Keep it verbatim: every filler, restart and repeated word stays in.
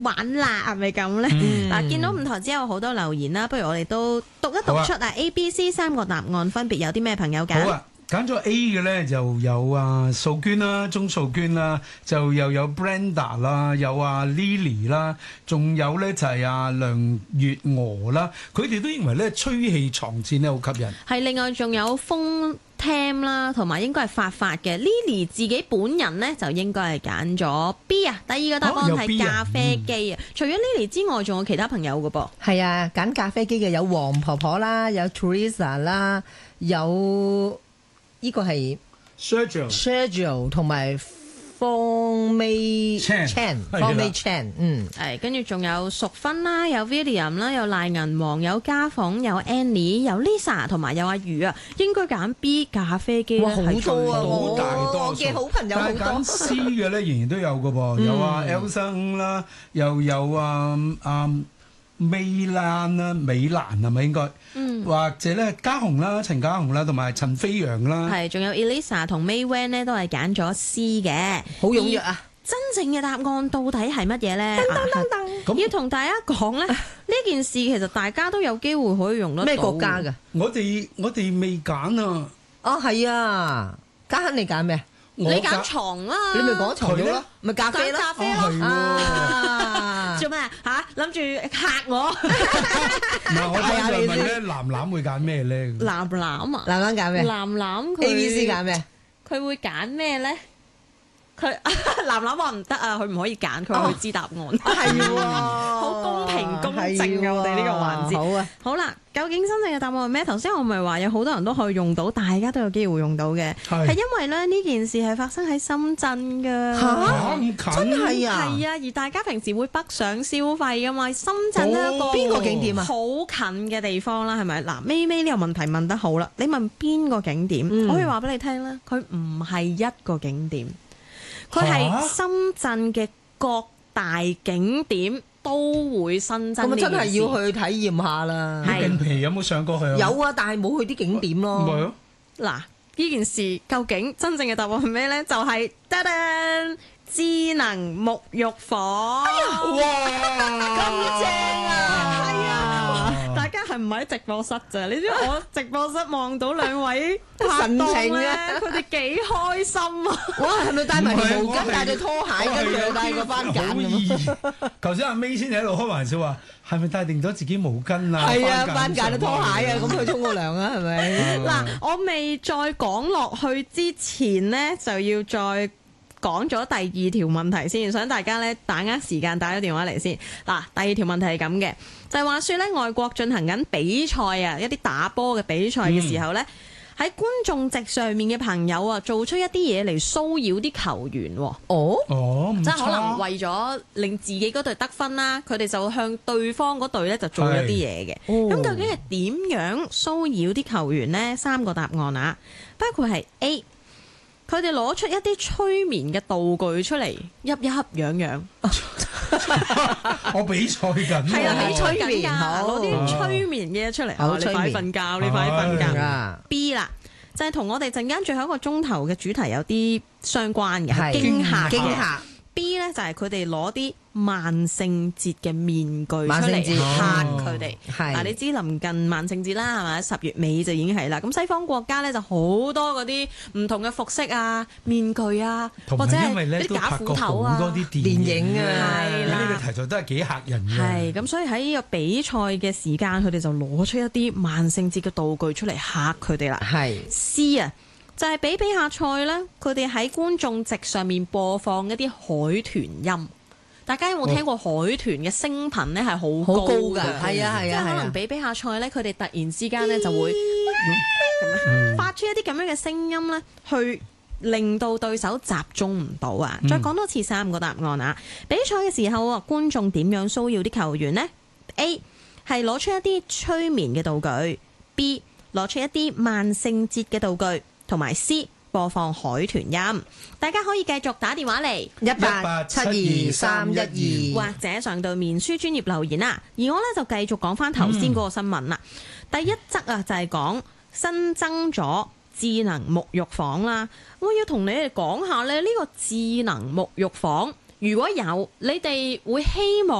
玩啦，係咪咁咧？嗱、嗯，見到五台之後好多留言啦，不如我哋都讀一讀出啊 A、B、C 三個答案分別有啲咩朋友揀？ 好啊，揀咗 A 嘅咧就有啊素娟啦、鍾素娟啦，就又有 Brenda 啦，有啊 Lily 啦，仲有咧就係啊梁月娥啦，佢哋都認為咧吹氣床墊咧好吸引。係， 另外仲有風Tam 啦，同埋應該係發發嘅 Lily 自己本人咧就應該係揀咗 B 啊，第二個答案係咖啡機啊。哦嗯、除咗 Lily 之外，仲有其他朋友嘅噃。 係啊，揀咖啡機嘅有黃婆婆啦，有 Teresa 啦，有呢個係 Sergio Sergio 同埋方 May Chan， 方 May Chan， 嗯， 係跟住仲有淑芬啦，有 William 啦，有賴銀王，有家鳳，有 Annie， 有 Lisa， 同埋有阿魚啊，應該揀 B 咖啡機咧， 好多啊， 好大多數嘅好朋友好多。 但係揀 C 嘅咧，仍然都有嘅噃，有啊 Elsa 啦，又有啊啊美蘭啦，美蘭係咪應該？嗯，或者咧嘉紅啦、陳嘉紅啦，同埋陳飛揚啦， 係，仲有 Elisa 同 May Wan 咧，都係揀咗 C 嘅， 好踴躍啊！ 真正嘅答案到底係乜嘢咧？要同大家講咧，呢件事其實大家都有機會可以用得到。 咩國家㗎？ 我哋我哋未揀啊！ 哦，係啊，嘉欣你揀咩？ 你揀床啦， 你咪講床咗咯，咪咖啡咯， 咖啡咯，做咩嚇？諗住嚇我？ 嗱，我想問咧，藍藍會揀咩咧？ 藍藍啊， 藍藍揀咩？ 藍藍佢 A B C 揀咩？ 佢會揀咩咧？佢藍藍話唔得啊，佢唔可以揀，佢話佢知答案。 係喎， 好公平公正啊！我哋呢個環節。好啊，好啦，究竟真正嘅答案係咩？頭先我咪話有好多人都可以用到，大家都有機會用到嘅，係因為咧呢件事係發生喺深圳㗎。 嚇咁近？真係啊！ 係啊，而大家平時會北上消費㗎嘛。深圳呢一個邊個景點啊？ 好近嘅地方啦，係咪？嗱，咪咪呢個問題問得好啦，你問邊個景點？我可以話俾你聽啦，佢唔係一個景點。佢係深圳嘅各大景點都會新增呢件事。咁真係要去體驗下啦。 你近期有冇上過去啊？ 有啊，但係冇去啲景點咯。 唔係啊。 嗱，呢件事究竟真正嘅答案係咩咧？就係噔噔智能沐浴房。哎呀， 哇，咁正啊！ 係啊，大家係唔係喺直播室咋？你知我直播室望到兩位神情咧，佢哋幾開心啊！ 哇，係咪帶埋條毛巾、帶對拖鞋，跟住又帶個番梘咁？ 頭先阿 May 先喺度開玩笑話，係咪帶定咗自己毛巾啊？ 係啊，番梘啊、拖鞋啊，咁去沖個涼啊，係咪？ 嗱，我未再講落去之前呢，就要再講咗第二條問題先，想大家咧打握時間打咗電話嚟先。嗱，第二條問題係咁嘅，就係話說咧，外國進行緊比賽啊，一啲打波嘅比賽嘅時候咧，喺、嗯、觀眾席上面嘅朋友啊，做出一啲嘢嚟騷擾啲球員。哦， 哦， 即係可能為咗令自己嗰隊得分啦，佢哋就向對方嗰隊咧就做一啲嘢嘅。咁、哦、究竟係點樣騷擾啲球員呢？三個答案啊，包括係 A。佢哋攞出一啲催眠嘅道具出嚟，噏一噏樣樣。 我比賽緊， 係啊，比賽緊㗎，攞啲催眠嘅嘢出嚟。 好， 你快瞓覺，你快瞓覺。 啊、 B 啦，就係同我哋陣間最後一個鐘頭嘅主題有啲相關嘅，係驚嚇驚嚇。B 咧就係佢哋攞啲萬聖節嘅面具出嚟嚇佢哋。嗱、哦，你知臨近萬聖節啦，係咪？十月尾就已經係啦。咁西方國家咧就好多嗰啲唔同嘅服飾啊、面具啊，或者係啲假斧頭啊， 好多啲電影啊， 係啦。 呢個題材都係幾嚇人嘅。 係咁，所以喺呢個比賽嘅時間，佢哋就攞出一啲萬聖節嘅道具出嚟嚇佢哋啦。係 C 啊。就係比比下賽咧，佢哋喺觀眾席上面播放一啲海豚音。大家有冇聽過海豚嘅聲頻咧？係好高㗎， 係啊係啊， 即係可能比比下賽咧，佢哋突然之間咧就會咁樣發出一啲咁樣嘅聲音咧，去令到對手集中唔到啊！再講多次三個答案啊！比賽嘅時候啊，觀眾點樣騷擾啲球員呢？ A 係攞出一啲催眠嘅道具。 B 攞出一啲萬聖節嘅道具。同埋 C 播放海豚音，大家可以繼續打電話嚟一八七二三一二， 或者上到面書專頁留言啦。而我咧就繼續講翻頭先嗰個新聞啦。嗯、第一則啊就係講新增咗智能沐浴房啦。我要同你哋講下咧，呢個智能沐浴房如果有，你哋會希望